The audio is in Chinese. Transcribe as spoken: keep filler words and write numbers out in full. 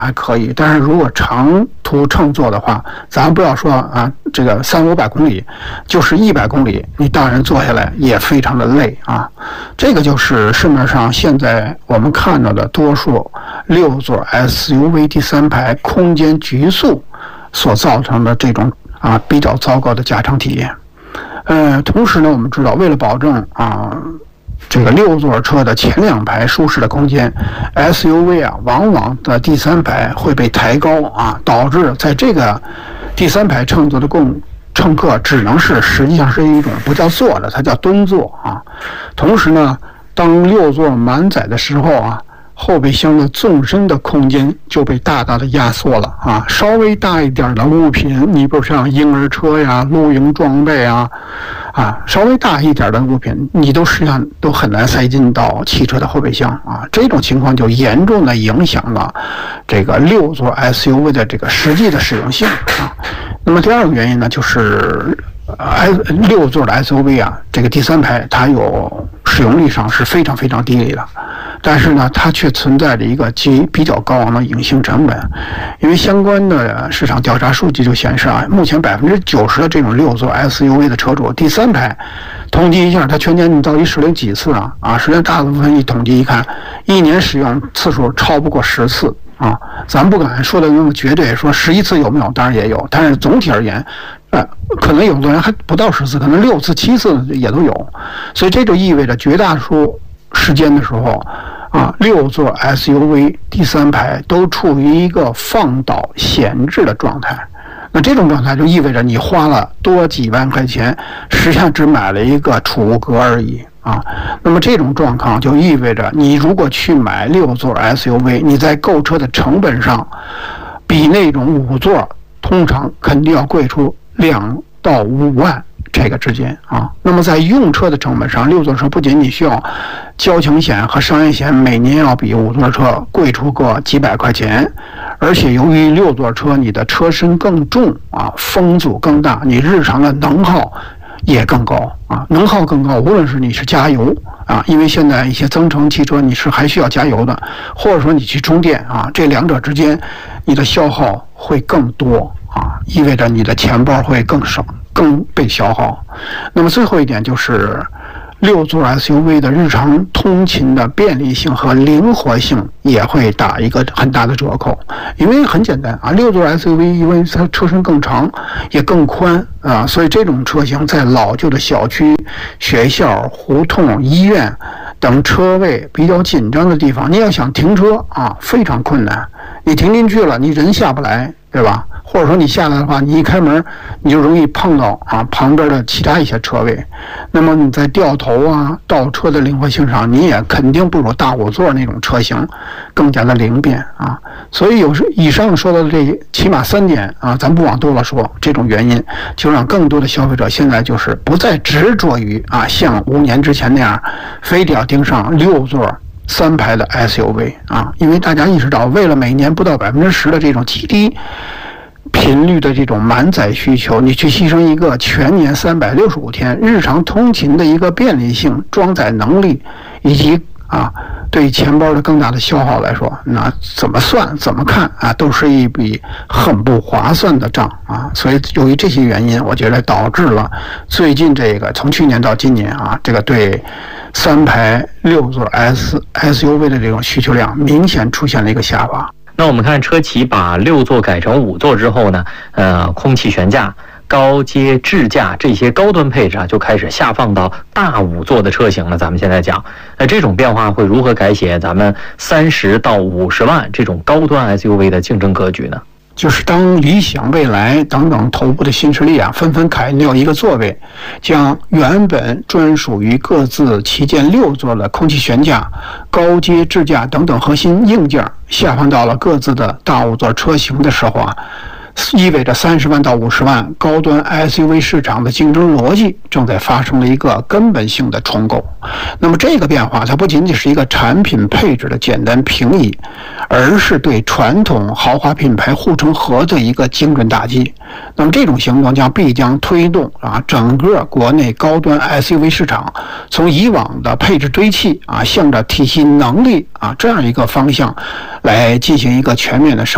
还可以，但是如果长途乘坐的话，咱不要说啊，这个三五百公里，就是一百公里，你大人坐下来也非常的累啊。这个就是市面上现在我们看到的多数六座 S U V 第三排空间局促所造成的这种啊比较糟糕的驾乘体验。呃，同时呢，我们知道为了保证啊。这个六座车的前两排舒适的空间 ，S U V 啊，往往的第三排会被抬高啊，导致在这个第三排乘坐的共乘客只能是实际上是一种不叫坐的，它叫蹲坐啊。同时呢，当六座满载的时候啊，后备箱的纵深的空间就被大大的压缩了啊。稍微大一点的物品，你比如像婴儿车呀、露营装备啊。啊，稍微大一点的物品，你都实际上都很难塞进到汽车的后备箱啊。这种情况就严重的影响了这个六座 S U V 的这个实际的使用性啊。那么第二个原因呢，就是呃六座的 S U V 啊，这个第三排它有使用率上是非常非常低的。但是呢，它却存在着一个极比较高昂的隐性成本，因为相关的市场调查数据就显示啊，目前百分之九十的这种六座 S U V 的车主，第三排统计一下，它全年你到底使用几次啊？啊，实际上大部分一统计一看，一年使用次数超不过十次啊。咱不敢说的那么绝对，说十一次有没有？当然也有，但是总体而言，呃，可能有的人还不到十次，可能六次、七次也都有，所以这就意味着绝大多数时间的时候。啊，六座 S U V 第三排都处于一个放倒闲置的状态，那这种状态就意味着你花了多几万块钱，实际上只买了一个储物格而已啊。那么这种状况就意味着你如果去买六座 S U V， 你在购车的成本上，比那种五座通常肯定要贵出两到五万。这个之间啊，那么在用车的成本上，六座车不仅仅需要交强险和商业险每年要比五座车贵出个几百块钱，而且由于六座车你的车身更重啊，风阻更大，你日常的能耗也更高啊，能耗更高，无论是你是加油啊，因为现在一些增程汽车你是还需要加油的，或者说你去充电啊，这两者之间你的消耗会更多啊，意味着你的钱包会更少。更被消耗。那么最后一点就是六座 S U V 的日常通勤的便利性和灵活性也会打一个很大的折扣，因为很简单啊，六座 S U V 因为它车身更长也更宽啊，所以这种车型在老旧的小区、学校、胡同、医院等车位比较紧张的地方，你要想停车啊，非常困难。你停进去了，你人下不来，对吧？或者说你下来的话，你一开门你就容易碰到啊旁边的其他一些车位，那么你在掉头啊倒车的灵活性上，你也肯定不如大五座那种车型更加的灵便啊。所以有时以上说到的这起码三点啊，咱不往多了说，这种原因就让更多的消费者现在就是不再执着于啊像五年之前那样非得要盯上六座三排的 S U V 啊，因为大家意识到，为了每年不到百分之十的这种极低频率的这种满载需求，你去牺牲一个全年三百六十五天日常通勤的一个便利性、装载能力，以及啊对钱包的更大的消耗来说，那怎么算怎么看啊，都是一笔很不划算的账啊。所以由于这些原因，我觉得导致了最近这个从去年到今年啊，这个对三排六座 S S U V 的这种需求量明显出现了一个下滑。 那我们看车企把六座改成五座之后呢，呃，空气悬架、高阶智驾这些高端配置啊，就开始下放到大五座的车型了。咱们现在讲，那这种变化会如何改写咱们三十到五十万这种高端 S U V 的竞争格局呢？ 就是当理想、蔚来等等头部的新势力啊，纷纷砍掉一个座位，将原本专属于各自旗舰六座的空气悬架、高阶智驾等等核心硬件下放到了各自的大五座车型的时候啊，意味着三十万到五十万高端 S U V 市场的竞争逻辑正在发生了一个根本性的重构。那么这个变化，它不仅仅是一个产品配置的简单平移，而是对传统豪华品牌护城河的一个精准打击。那么这种行动将必将推动啊整个国内高端 S U V 市场从以往的配置堆砌啊，向着体系能力啊这样一个方向来进行一个全面的升